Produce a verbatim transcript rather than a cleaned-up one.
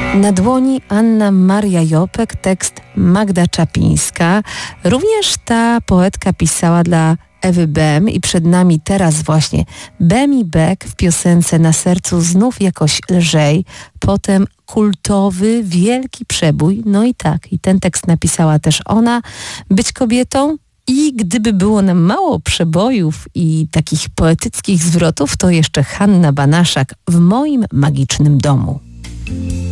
Na dłoni Anna Maria Jopek, tekst Magda Czapińska. Również ta poetka pisała dla Ewy Bem i przed nami teraz właśnie Bem i Beck w piosence Na sercu znów jakoś lżej, potem kultowy, wielki przebój. No i tak, i ten tekst napisała też ona. Być kobietą. I gdyby było nam mało przebojów i takich poetyckich zwrotów, to jeszcze Hanna Banaszak w Moim magicznym domu.